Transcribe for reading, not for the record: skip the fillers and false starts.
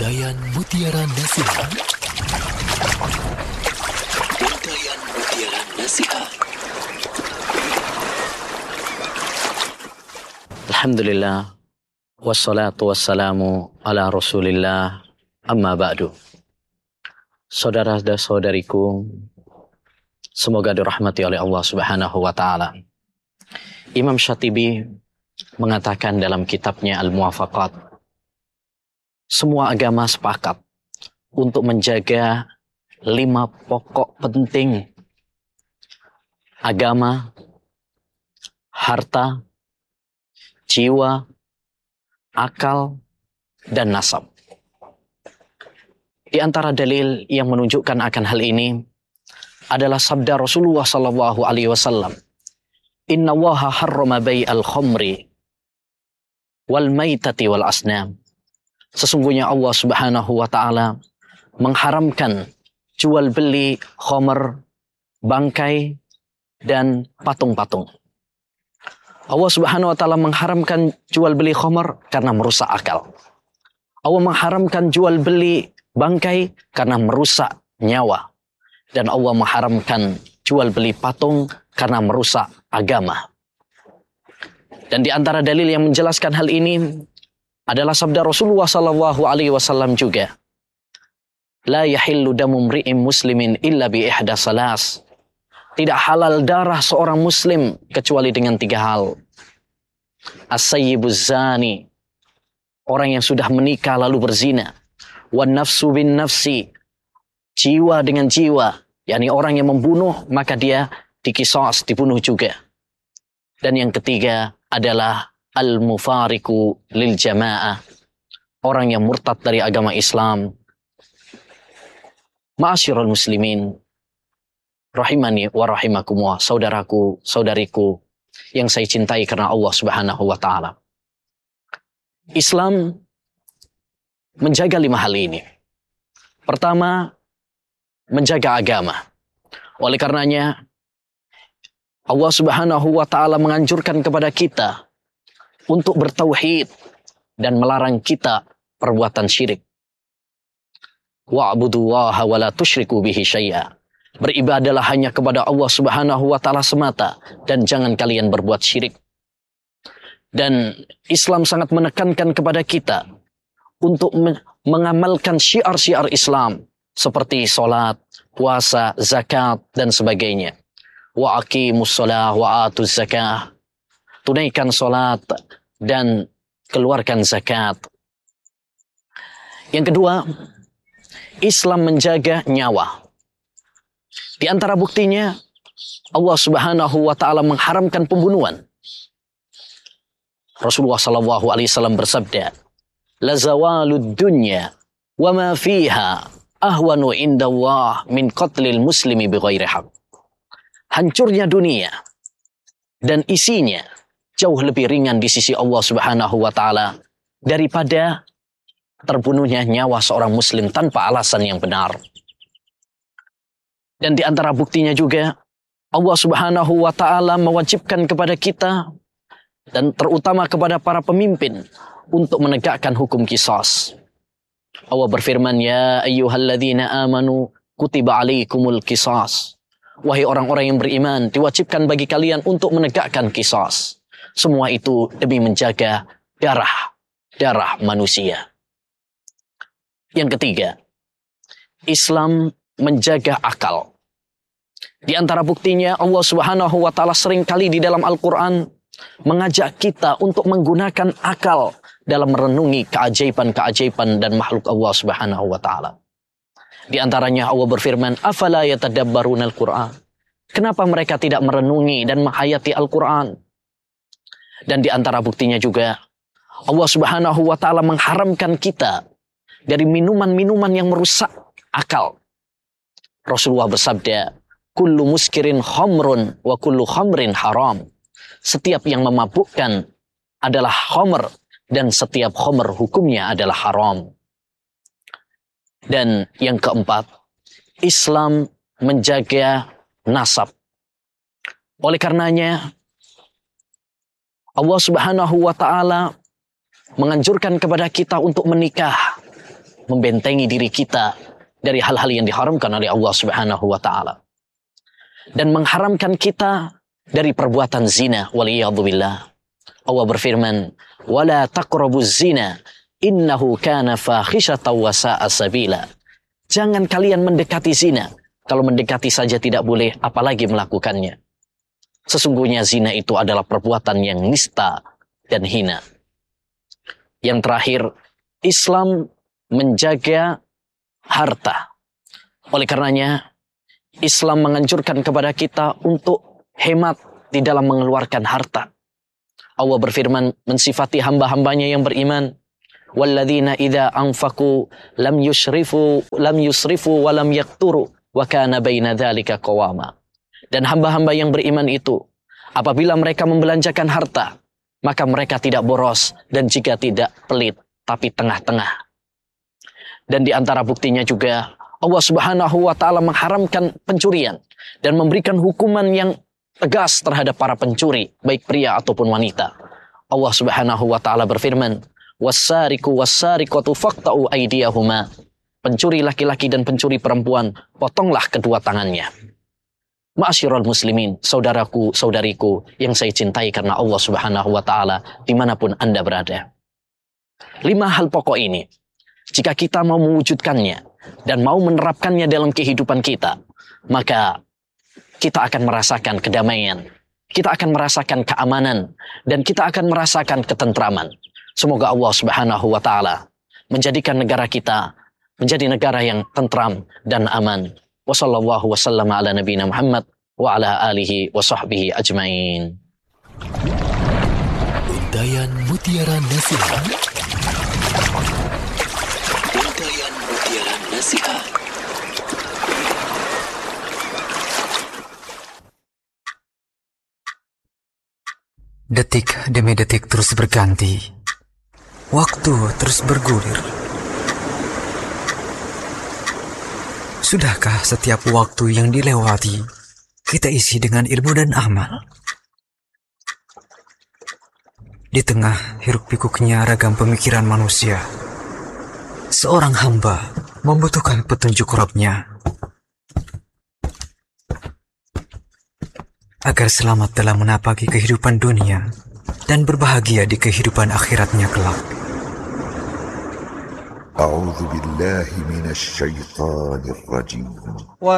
Untayan Mutiara Nasihat. Untayan Mutiara Nasihat. Alhamdulillah, wassalatu wassalamu ala rasulillah, amma ba'du. Saudara dan saudariku, semoga dirahmati oleh Allah subhanahu wa ta'ala. Imam Syatibi mengatakan dalam kitabnya Al-Muwafaqat, semua agama sepakat untuk menjaga 5 pokok penting: agama, harta, jiwa, akal, dan nasab. Di antara dalil yang menunjukkan akan hal ini adalah sabda Rasulullah sallallahu alaihi wasallam, "Inna Allaha harrama bai'al khamri wal maitati wal asnam." Sesungguhnya Allah subhanahu wa ta'ala mengharamkan jual beli khamr, bangkai, dan patung-patung. Allah subhanahu wa ta'ala mengharamkan jual beli khamr karena merusak akal. Allah mengharamkan jual beli bangkai karena merusak nyawa. Dan Allah mengharamkan jual beli patung karena merusak agama. Dan di antara dalil yang menjelaskan hal ini adalah sabda Rasulullah sallallahu alaihi wasallam juga, la yahillu damu mri'in muslimin illa bi ihda salas. Tidak halal darah seorang muslim kecuali dengan 3 hal. As-sayyibuz zani, orang yang sudah menikah lalu berzina. Wan nafsu bin nafsi, jiwa dengan jiwa, yakni orang yang membunuh maka dia diqisas, dibunuh juga. Dan yang ketiga adalah al-mufariku lil jamaah, orang yang murtad dari agama Islam. Ma'asyiral muslimin, rahimani wa rahimakumullah, saudaraku, saudariku yang saya cintai karena Allah subhanahu wa ta'ala. Islam menjaga 5 hal ini. Pertama, menjaga agama. Oleh karenanya, Allah subhanahu wa ta'ala menganjurkan kepada kita untuk bertauhid dan melarang kita perbuatan syirik. Wa'budullaha wa la tusyriku bihi syai'a. Beribadalah hanya kepada Allah subhanahu wa ta'ala semata dan jangan kalian berbuat syirik. Dan Islam sangat menekankan kepada kita untuk mengamalkan syiar-syiar Islam seperti salat, puasa, zakat, dan sebagainya. Wa aqimus shalah wa atuz zakah. Tunaikan salat dan keluarkan zakat. Yang kedua, Islam menjaga nyawa. Di antara buktinya, Allah subhanahu wa ta'ala mengharamkan pembunuhan. Rasulullah sallallahu alaihi wasallam bersabda, "La zawalud dunya wa ma fiha ahwanu indallah min qatlil muslimi bighairi haq." Hancurnya dunia dan isinya jauh lebih ringan di sisi Allah subhanahu wa ta'ala daripada terbunuhnya nyawa seorang muslim tanpa alasan yang benar. Dan di antara buktinya juga, Allah subhanahu wa ta'ala mewajibkan kepada kita dan terutama kepada para pemimpin untuk menegakkan hukum qisas. Allah berfirman, "Ya ayyuhalladzina amanu kutiba alaikumul qisas." Wahai orang-orang yang beriman, diwajibkan bagi kalian untuk menegakkan qisas. Semua itu demi menjaga darah manusia. Yang ketiga, Islam menjaga akal. Di antara buktinya, Allah subhanahu wa ta'ala seringkali di dalam Al-Quran mengajak kita untuk menggunakan akal dalam merenungi keajaiban-keajaiban dan makhluk Allah subhanahu wa ta'ala. Di antaranya Allah berfirman, "Afala yatadabbarunal Qur'an." Kenapa mereka tidak merenungi dan menghayati Al-Quran? Dan di antara buktinya juga, Allah subhanahu wa ta'ala mengharamkan kita dari minuman-minuman yang merusak akal. Rasulullah bersabda, "Kullu muskirin khamrun wa kullu khamrin haram." Setiap yang memabukkan adalah khamr dan setiap khamr hukumnya adalah haram. Dan yang keempat, Islam menjaga nasab. Oleh karenanya, Allah subhanahu wa ta'ala menganjurkan kepada kita untuk menikah membentengi diri kita dari hal-hal yang diharamkan oleh Allah Subhanahu wa taala. Dan mengharamkan kita dari perbuatan zina, waliyadzubillah. Allah berfirman, "Wala taqrabuz zina, innahu kana fakhishatan wa sa'a sabila." Jangan kalian mendekati zina. Kalau mendekati saja tidak boleh, apalagi melakukannya. Sesungguhnya zina itu adalah perbuatan yang nista dan hina. Yang terakhir, Islam menjaga harta. Oleh karenanya, Islam menganjurkan kepada kita untuk hemat di dalam mengeluarkan harta. Allah berfirman mensifati hamba-hambanya yang beriman, "Walladzina idza anfaqu lam yusrifu wa lam yaqturu wa kana baina dzalika qawama." Dan hamba-hamba yang beriman itu, apabila mereka membelanjakan harta, maka mereka tidak boros dan jika tidak pelit, tapi tengah-tengah. Dan di antara buktinya juga Allah Subhanahu wa taala mengharamkan pencurian dan memberikan hukuman yang tegas terhadap para pencuri, baik pria ataupun wanita. Allah Subhanahu wa taala berfirman, "Was-sariqu was-sariqatu faqta'u aydiyahuma." Pencuri laki-laki dan pencuri perempuan, potonglah kedua tangannya. Ma'asyiral muslimin, saudaraku, saudariku yang saya cintai karena Allah Subhanahu wa taala dimanapun Anda berada. 5 hal pokok ini, jika kita mau mewujudkannya dan mau menerapkannya dalam kehidupan kita, maka kita akan merasakan kedamaian, kita akan merasakan keamanan, dan kita akan merasakan ketentraman. Semoga Allah Subhanahu wa taala menjadikan negara kita menjadi negara yang tentram dan aman. Wassallallahu wasallam ala nabiyina Muhammad wa ala alihi wa sahbihi ajmain. Untayan Mutiara Nasihat. Untayan Mutiara Nasihat. Detik demi detik terus berganti. Waktu terus bergulir. Sudahkah setiap waktu yang dilewati kita isi dengan ilmu dan amal? Di tengah hiruk pikuknya ragam pemikiran manusia, seorang hamba membutuhkan petunjuk Rabb-Nya agar selamat dalam menapaki kehidupan dunia dan berbahagia di kehidupan akhiratnya kelak. أعوذ بالله من الشيطان الرجيم